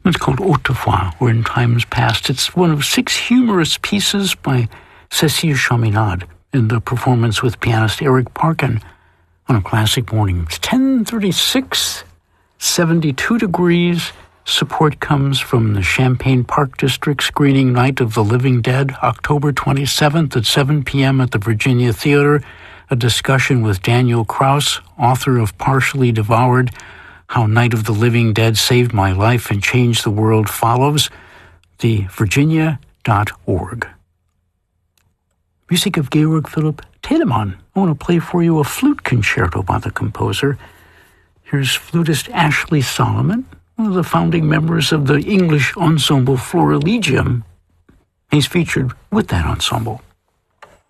It's called Autrefois, or In Times Past. It's one of 6 humorous pieces by Cécile Chaminade in the performance with pianist Eric Parkin on a classic morning. It's 10:36, 72 degrees. Support comes from the Champaign Park District screening Night of the Living Dead, October 27th at 7 p.m. at the Virginia Theater. A discussion with Daniel Kraus, author of Partially Devoured, How Night of the Living Dead Saved My Life and Changed the World, follows. thevirginia.org. Music of Georg Philipp Telemann. I want to play for you a flute concerto by the composer. Here's flutist Ashley Solomon, one of the founding members of the English ensemble Florilegium. He's featured with that ensemble.